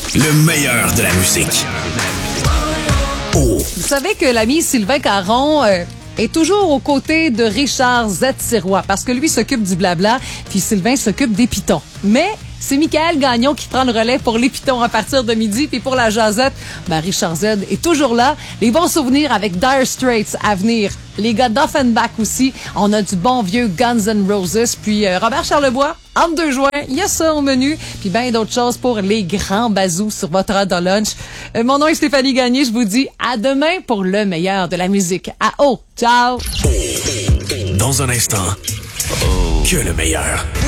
Le meilleur de la musique. Oh. Vous savez que l'ami Sylvain Caron est toujours aux côtés de Richard Z. Sirois parce que lui s'occupe du blabla, puis Sylvain s'occupe des pitons. Mais c'est Michael Gagnon qui prend le relais pour les pitons à partir de midi, puis pour la jasette, Richard Z est toujours là. Les bons souvenirs avec Dire Straits à venir. Les gars d'Offenbach aussi. On a du bon vieux Guns N' Roses. Puis Robert Charlebois, entre deux joints, il y a ça au menu. Puis bien d'autres choses pour les grands bazous sur votre heure de lunch. Mon nom est Stéphanie Gagné. Je vous dis à demain pour le meilleur de la musique. À ciao! Dans un instant, que le meilleur.